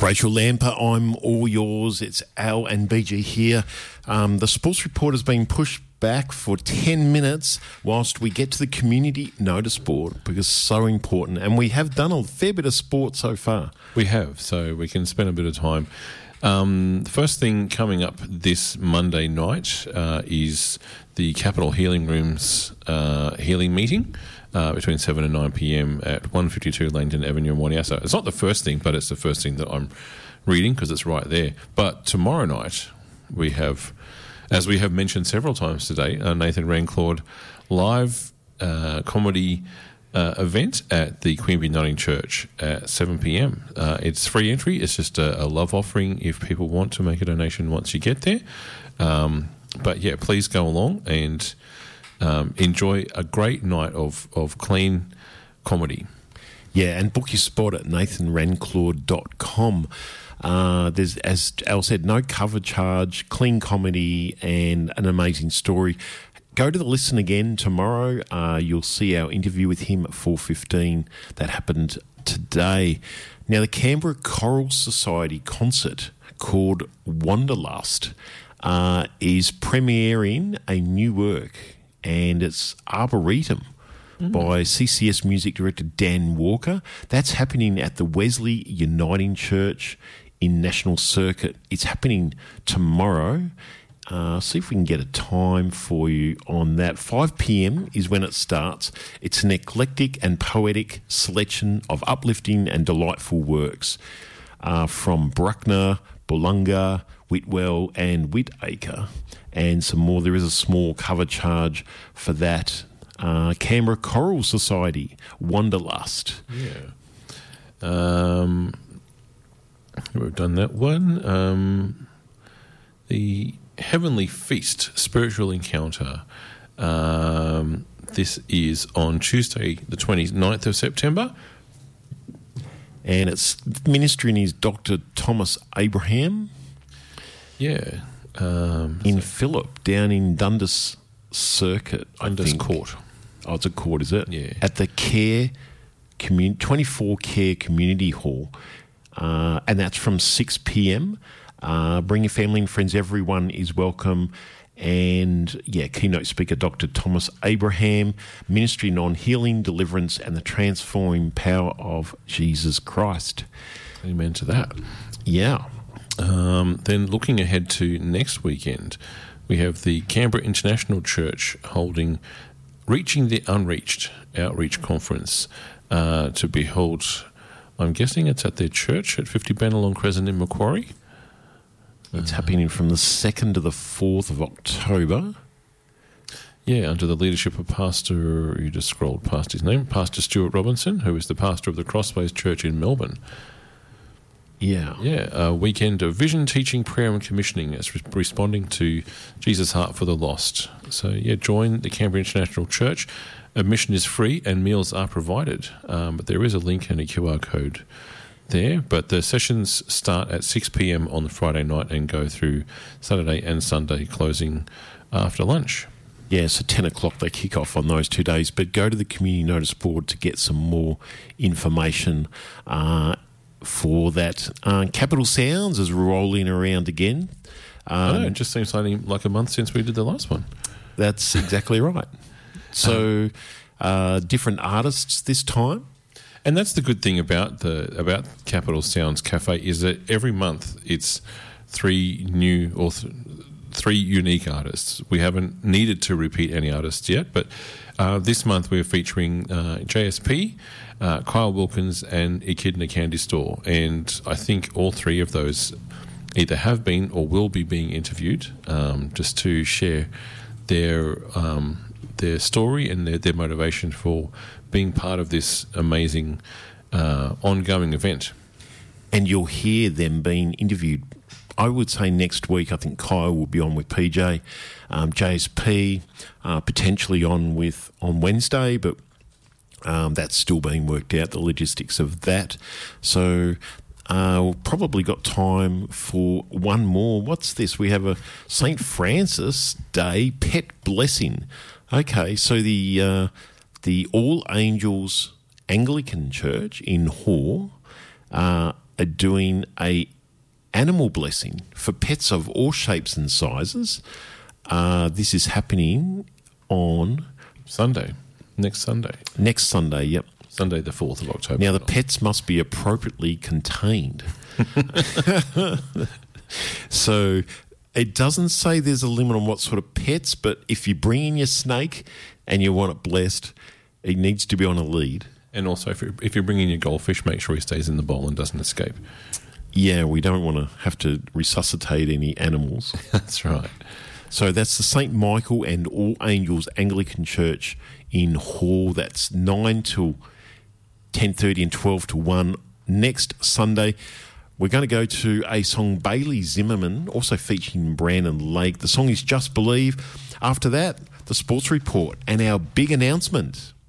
Rachel Lamper, I'm all yours. It's Al and BG here. The sports report has been pushed back for 10 minutes whilst we get to the community notice board because it's so important, and we have done a fair bit of sport so far. We have, so we can spend a bit of time. The first thing coming up this Monday night is the Capital Healing Rooms healing meeting between 7 and 9 p.m. at 152 Langdon Avenue in Waniasa. It's not the first thing, but it's the first thing that I'm reading because it's right there. But tomorrow night we have, as we have mentioned several times today, Nathan Ranclawd live comedy event at the Queanbeyan Uniting Church at 7 p.m. It's free entry. It's just a love offering if people want to make a donation once you get there. But yeah, please go along and enjoy a great night of clean comedy. Yeah, and book your spot at nathanranclawd.com. There's, as Al said, no cover charge, clean comedy and an amazing story. Go to the Listen Again tomorrow. You'll see our interview with him at 4:15. That happened today. Now, the Canberra Choral Society concert called Wanderlust is premiering a new work, and it's Arboretum by CCS music director Dan Walker. That's happening at the Wesley Uniting Church in National Circuit. It's happening tomorrow. See if we can get a time for you on that. 5 p.m. is when it starts. It's an eclectic and poetic selection of uplifting and delightful works from Bruckner, Boulanga, Whitwell and Whitaker, and some more. There is a small cover charge for that. Canberra Choral Society, Wanderlust. Yeah. We've done that one. The Heavenly Feast, Spiritual Encounter. This is on Tuesday, the 29th of September. And it's ministering is Dr. Thomas Abraham. Yeah. In Phillip, down in Dundas Circuit. Dundas Court. Oh, it's a court, is it? Yeah. At the 24 Care Community Hall. And that's from 6 p.m. Bring your family and friends. Everyone is welcome. And, yeah, keynote speaker Dr. Thomas Abraham, ministering on healing, deliverance and the transforming power of Jesus Christ. Amen to that. Yeah. Then looking ahead to next weekend, we have the Canberra International Church holding Reaching the Unreached Outreach Conference to be held, I'm guessing it's at their church at 50 Bennelong Crescent in Macquarie. It's happening from the 2nd to the 4th of October. Yeah, under the leadership of Pastor, you just scrolled past his name, Pastor Stuart Robinson, who is the pastor of the Crossways Church in Melbourne. Yeah. Yeah, a weekend of vision, teaching, prayer and commissioning as responding to Jesus' heart for the lost. So, yeah, join the Canberra International Church. Admission is free and meals are provided, but there is a link and a QR code there. But the sessions start at 6 p.m. on the Friday night and go through Saturday and Sunday, closing after lunch. Yeah, so 10 o'clock they kick off on those 2 days. But go to the community notice board to get some more information for that. Capital Sounds is rolling around again. I know, it just seems like a month since we did the last one. That's exactly right. So different artists this time. And that's the good thing about Capital Sounds Cafe is that every month it's three unique artists. We haven't needed to repeat any artists yet, but this month we're featuring JSP, Kyle Wilkins and Echidna Candy Store. And I think all three of those either have been or will be being interviewed just to share their story and their motivation for being part of this amazing ongoing event. And you'll hear them being interviewed. I would say next week. I think Kyle will be on with PJ, JSP potentially on Wednesday, but that's still being worked out, the logistics of that. So we've probably got time for one more. What's this? We have a St. Francis Day Pet Blessing. Okay, so the All Angels Anglican Church in Hore are doing a animal blessing for pets of all shapes and sizes. This is happening on Sunday. Next Sunday. Next Sunday, yep. Sunday the 4th of October. Now, the pets must be appropriately contained. So it doesn't say there's a limit on what sort of pets, but if you bring in your snake and you want it blessed, it needs to be on a lead. And also, if you're bringing your goldfish, make sure he stays in the bowl and doesn't escape. Yeah, we don't want to have to resuscitate any animals. That's right. So that's the St. Michael and All Angels Anglican Church in Hall. That's 9 till 10:30 and 12 to 1 next Sunday. We're going to go to a song, Bailey Zimmerman, also featuring Brandon Lake. The song is Just Believe. After that, the sports report and our big announcement.